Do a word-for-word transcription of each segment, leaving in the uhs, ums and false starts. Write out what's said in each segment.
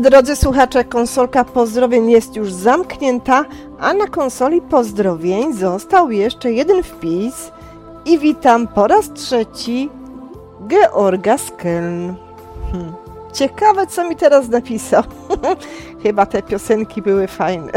Drodzy słuchacze, konsolka pozdrowień jest już zamknięta, a na konsoli pozdrowień został jeszcze jeden wpis i witam po raz trzeci Georga z Köln. Hmm. Ciekawe, co mi teraz napisał. Chyba te piosenki były fajne.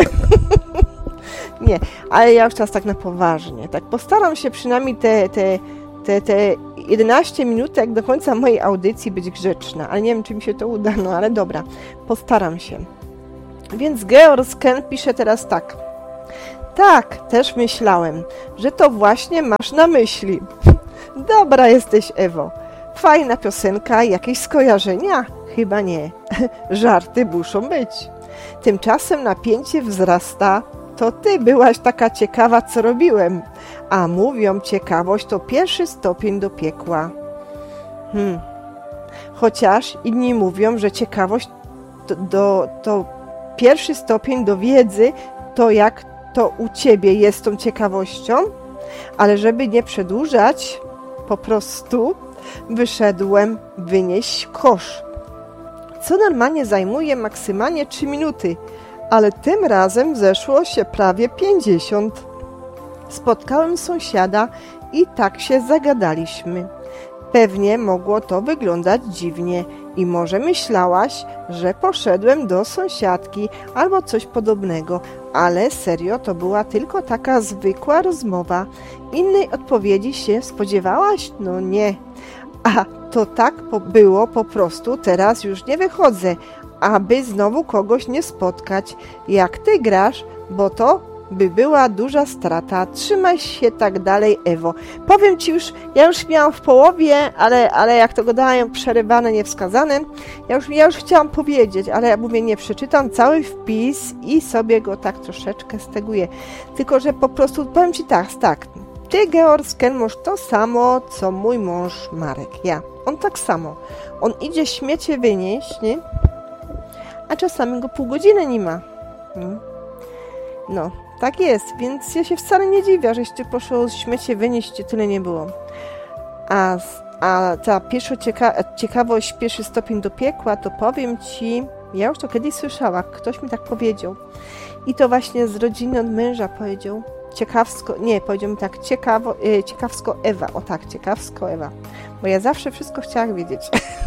Nie, ale ja już teraz tak na poważnie. Tak postaram się przynajmniej te, te, te, te jedenaście minut jak do końca mojej audycji być grzeczna. Ale nie wiem, czy mi się to uda, no ale dobra, postaram się. Więc Georg z Köln pisze teraz tak. Tak, też myślałem, że to właśnie masz na myśli. Dobra jesteś, Ewo. Fajna piosenka, jakieś skojarzenia? Chyba nie. Żarty muszą być. Tymczasem napięcie wzrasta. To ty byłaś taka ciekawa, co robiłem. A mówią, ciekawość to pierwszy stopień do piekła. Hmm. Chociaż inni mówią, że ciekawość to, do, to pierwszy stopień do wiedzy, to jak to u ciebie jest tą ciekawością. Ale żeby nie przedłużać, po prostu wyszedłem wynieść kosz. Co normalnie zajmuje maksymalnie trzy minuty, ale tym razem zeszło się prawie pięćdziesiąt. Spotkałem sąsiada i tak się zagadaliśmy. Pewnie mogło to wyglądać dziwnie i może myślałaś, że poszedłem do sąsiadki albo coś podobnego, ale serio to była tylko taka zwykła rozmowa. Innej odpowiedzi się spodziewałaś? No nie. A to tak było po prostu, teraz już nie wychodzę, aby znowu kogoś nie spotkać, jak ty grasz, bo to by była duża strata. Trzymaj się tak dalej, Ewo. Powiem ci już, ja już miałam w połowie, ale, ale jak to gadają, przerywane, niewskazane, ja już, ja już chciałam powiedzieć, ale ja mówię, nie przeczytam cały wpis i sobie go tak troszeczkę steguję. Tylko, że po prostu powiem ci tak, tak. Ty, Georg z Köln, masz to samo, co mój mąż Marek. Ja. On tak samo. On idzie śmiecie wynieść, nie? A czasami go pół godziny nie ma. No, tak jest. Więc ja się wcale nie dziwię, żeście poszło śmiecie wynieść, tyle nie było. A, a ta pierwsza cieka- ciekawość, pierwszy stopień do piekła, to powiem ci, ja już to kiedyś słyszała, ktoś mi tak powiedział. I to właśnie z rodziny od męża powiedział. Ciekawsko, nie, powiedział mi tak, ciekawo, e, ciekawsko Ewa, o tak, ciekawsko Ewa, bo ja zawsze wszystko chciałam wiedzieć.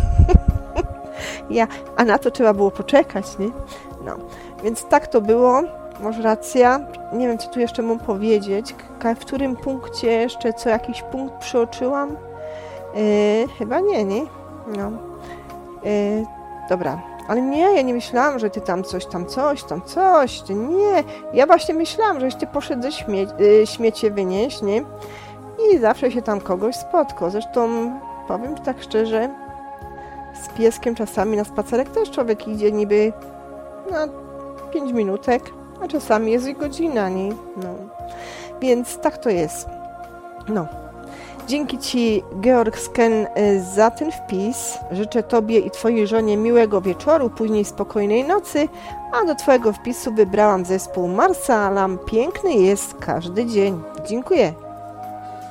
ja, a na to trzeba było poczekać, nie? No, więc tak to było, może racja, nie wiem, co tu jeszcze mam powiedzieć, w którym punkcie jeszcze, co jakiś punkt przeoczyłam? E, chyba nie, nie? No, e, dobra. Ale nie, ja nie myślałam, że ty tam coś, tam coś, tam coś. Ty nie. Ja właśnie myślałam, żeś ty poszedł ze śmie y, śmiecie wynieść, nie? I zawsze się tam kogoś spotkał. Zresztą, powiem tak szczerze, z pieskiem czasami na spacerek też człowiek idzie niby na pięć minutek, a czasami jest i godzina, nie? No. Więc tak to jest. No. Dzięki ci, Georg z Köln, za ten wpis. Życzę tobie i twojej żonie miłego wieczoru, później spokojnej nocy, a do twojego wpisu wybrałam zespół Marsalam. Piękny jest każdy dzień. Dziękuję.